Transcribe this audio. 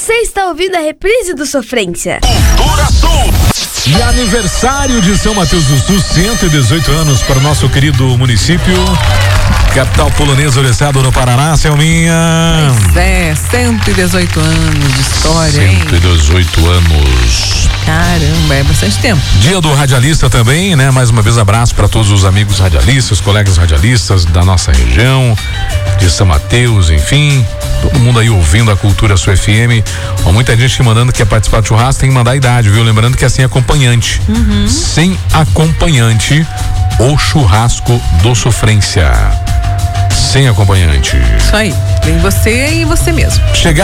Você está ouvindo a reprise do Sofrência. Cultura Sul. E aniversário de São Mateus do Sul, 118 anos para o nosso querido município. Capital polonesa do estado do Paraná, Selminha. Pois é, 118 anos de história, 118 anos. Caramba, é bastante tempo. Dia do radialista também, né? Mais uma vez abraço para todos os amigos radialistas, colegas radialistas da nossa região, de São Mateus, enfim. Todo mundo aí ouvindo a Cultura Sul FM. Ó, muita gente mandando que quer participar do churrasco, tem que mandar a idade, viu? Lembrando que é sem acompanhante. Sem acompanhante, o churrasco do Sofrência. Sem acompanhante. Isso aí. Vem você e você mesmo. Chegar